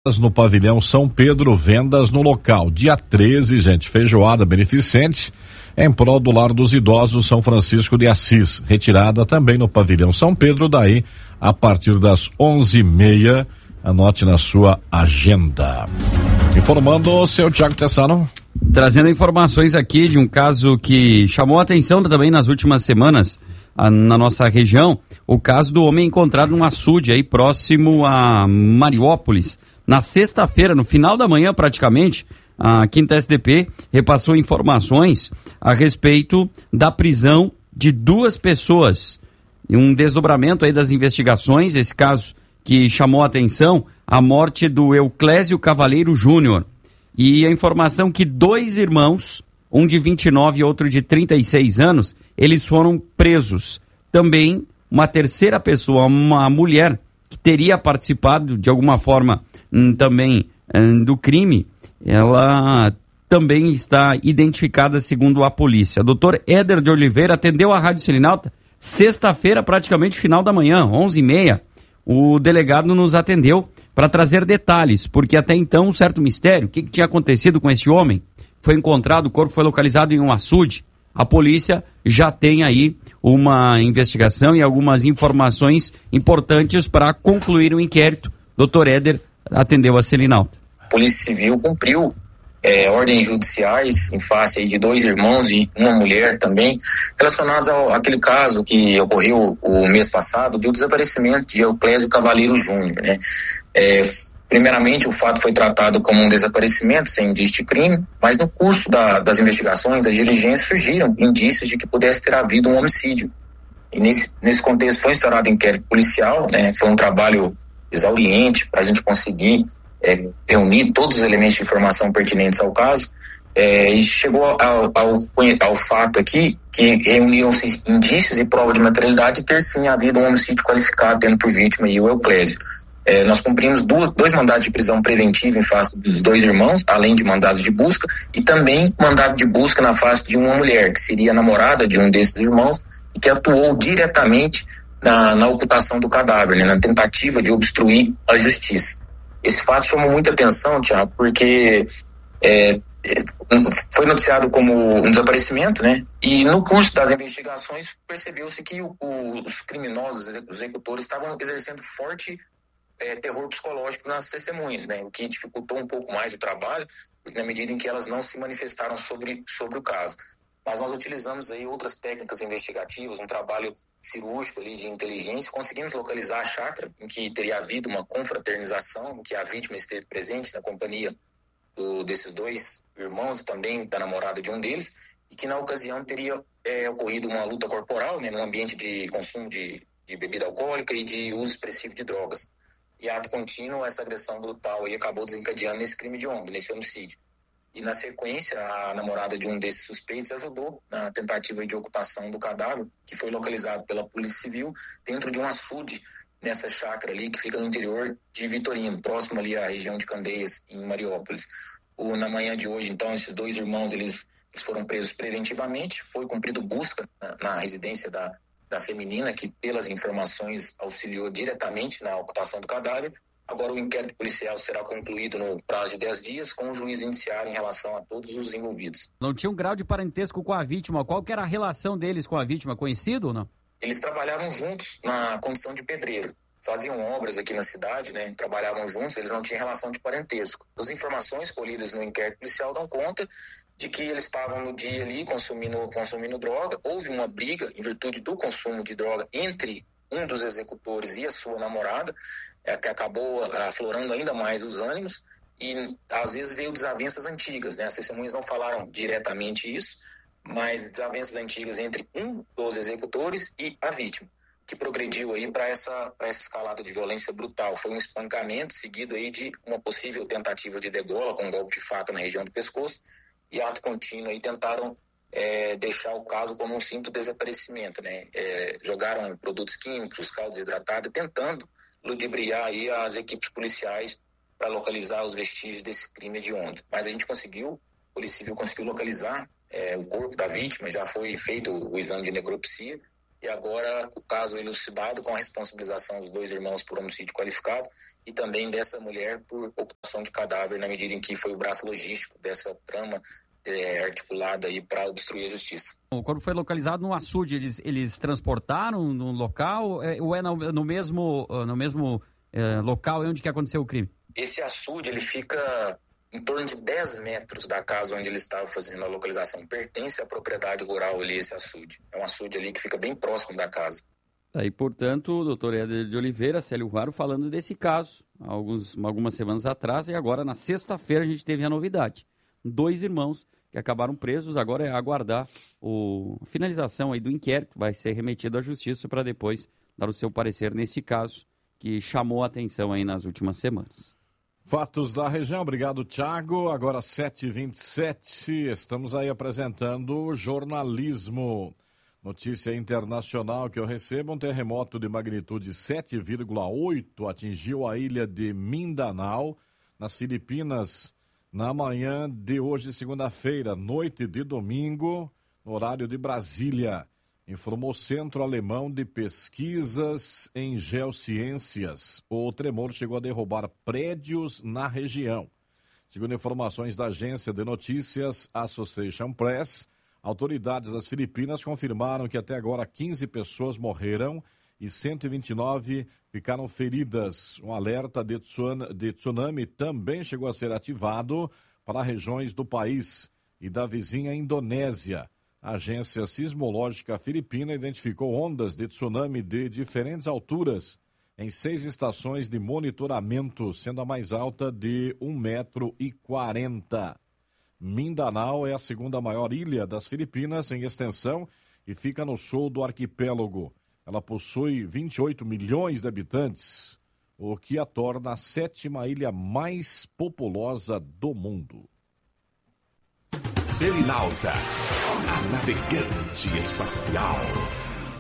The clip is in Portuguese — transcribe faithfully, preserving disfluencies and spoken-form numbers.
no pavilhão São Pedro, vendas no local. Dia treze, gente, feijoada beneficente em prol do Lar dos Idosos São Francisco de Assis. Retirada também no pavilhão São Pedro, daí a partir das onze e meia. Anote na sua agenda. Informando o seu Thiago Tessano. Trazendo informações aqui de um caso que chamou a atenção também nas últimas semanas a, na nossa região, o caso do homem encontrado num açude aí próximo a Mariópolis. Na sexta-feira, no final da manhã praticamente, a quinta S D P repassou informações a respeito da prisão de duas pessoas. Um desdobramento aí das investigações, esse caso que chamou a atenção, a morte do Euclésio Cavaleiro Júnior. E a informação que dois irmãos, um de vinte e nove e outro de trinta e seis anos, eles foram presos. Também uma terceira pessoa, uma mulher que teria participado de alguma forma hum, também hum, do crime, ela também está identificada segundo a polícia. doutor Éder de Oliveira atendeu a Rádio Selinalta sexta-feira, praticamente final da manhã, onze e meia. O delegado nos atendeu para trazer detalhes, porque até então um certo mistério, o que, que tinha acontecido com esse homem? Foi encontrado, o corpo foi localizado em um açude. A polícia já tem aí uma investigação e algumas informações importantes para concluir o inquérito. doutor Éder atendeu a Selinalta. A Polícia Civil cumpriu é, ordens judiciais em face aí de dois irmãos e uma mulher também, relacionados ao, àquele caso que ocorreu o mês passado do desaparecimento de Euclésio Cavaleiro Júnior, né? É, primeiramente, o fato foi tratado como um desaparecimento sem indício de crime, mas no curso da, das investigações, das diligências, surgiram indícios de que pudesse ter havido um homicídio. E nesse, nesse contexto foi instaurado inquérito policial, né? Foi um trabalho exauriente para a gente conseguir É, reunir todos os elementos de informação pertinentes ao caso, é, e chegou ao, ao, ao fato aqui que reuniram-se indícios e prova de materialidade de ter sim havido um homicídio qualificado tendo por vítima aí o Euclésio. É, nós cumprimos duas, dois mandados de prisão preventiva em face dos dois irmãos, além de mandados de busca, e também mandado de busca na face de uma mulher, que seria namorada de um desses irmãos, e que atuou diretamente na, na ocultação do cadáver, né, na tentativa de obstruir a justiça. Esse fato chamou muita atenção, Thiago, porque é, foi noticiado como um desaparecimento, né? E no curso das investigações percebeu-se que o, o, os criminosos, os executores, estavam exercendo forte é, terror psicológico nas testemunhas, né? O que dificultou um pouco mais o trabalho, na medida em que elas não se manifestaram sobre, sobre o caso. Mas nós utilizamos aí outras técnicas investigativas, um trabalho cirúrgico ali de inteligência, conseguimos localizar a chácara em que teria havido uma confraternização, em que a vítima esteve presente na companhia do, desses dois irmãos, também da namorada de um deles, e que na ocasião teria é, ocorrido uma luta corporal, né, no ambiente de consumo de, de bebida alcoólica e de uso expressivo de drogas. E ato contínuo, essa agressão brutal aí acabou desencadeando nesse crime de honra, nesse homicídio. E, na sequência, a namorada de um desses suspeitos ajudou na tentativa de ocultação do cadáver, que foi localizado pela Polícia Civil dentro de um açude nessa chácara ali, que fica no interior de Vitorino, próximo ali à região de Candeias, em Mariópolis. O, na manhã de hoje, então, esses dois irmãos, eles, eles foram presos preventivamente, foi cumprido busca na, na residência da, da feminina, que, pelas informações, auxiliou diretamente na ocultação do cadáver. Agora o inquérito policial será concluído no prazo de dez dias, com o juiz iniciar em relação a todos os envolvidos. Não tinha um grau de parentesco com a vítima. Qual que era a relação deles com a vítima? Conhecido ou não? Eles trabalhavam juntos na condição de pedreiro. Faziam obras aqui na cidade, né? Trabalhavam juntos, eles não tinham relação de parentesco. As informações colhidas no inquérito policial dão conta de que eles estavam no dia ali consumindo, consumindo droga. Houve uma briga em virtude do consumo de droga entre um dos executores e a sua namorada, é, que acabou aflorando ainda mais os ânimos, e às vezes veio desavenças antigas, né? As testemunhas não falaram diretamente isso, mas desavenças antigas entre um dos executores e a vítima, que progrediu aí para essa, para essa escalada de violência brutal. Foi um espancamento seguido aí de uma possível tentativa de degola com um golpe de faca na região do pescoço, e ato contínuo aí tentaram É, deixar o caso como um simples desaparecimento, né? É, jogaram produtos químicos, caldo desidratado, tentando ludibriar aí as equipes policiais para localizar os vestígios desse crime hediondo. Mas a gente conseguiu, a Polícia Civil conseguiu localizar é, o corpo da vítima, já foi feito o exame de necropsia, e agora o caso elucidado com a responsabilização dos dois irmãos por homicídio qualificado e também dessa mulher por ocupação de cadáver, na medida em que foi o braço logístico dessa trama é, articulada aí para obstruir a justiça. Quando foi localizado no açude, eles, eles transportaram no local é, ou é no, no mesmo, no mesmo é, local onde que aconteceu o crime? Esse açude, ele fica em torno de dez metros da casa onde ele estava fazendo a localização. Pertence à propriedade rural ali, esse açude. É um açude ali que fica bem próximo da casa. Aí, portanto, o doutor Éder de Oliveira, Célio Varo, falando desse caso, alguns, algumas semanas atrás, e agora na sexta-feira a gente teve a novidade. Dois irmãos que acabaram presos, agora é aguardar o, a finalização aí do inquérito, vai ser remetido à justiça para depois dar o seu parecer nesse caso, que chamou a atenção aí nas últimas semanas. Fatos da região, obrigado Thiago, agora sete e vinte e sete, estamos aí apresentando o jornalismo. Notícia internacional que eu recebo, um terremoto de magnitude sete vírgula oito atingiu a ilha de Mindanao, nas Filipinas, na manhã de hoje, segunda-feira, noite de domingo, no horário de Brasília, informou o Centro Alemão de Pesquisas em Geociências. O tremor chegou a derrubar prédios na região. Segundo informações da agência de notícias Association Press, autoridades das Filipinas confirmaram que até agora quinze pessoas morreram e cento e vinte e nove ficaram feridas. Um alerta de tsunami, de tsunami também chegou a ser ativado para regiões do país e da vizinha Indonésia. A agência sismológica filipina identificou ondas de tsunami de diferentes alturas em seis estações de monitoramento, sendo a mais alta de um metro e quarenta. Mindanao é a segunda maior ilha das Filipinas em extensão e fica no sul do arquipélago. Ela possui vinte e oito milhões de habitantes, o que a torna a sétima ilha mais populosa do mundo. Selinalta, a navegante espacial.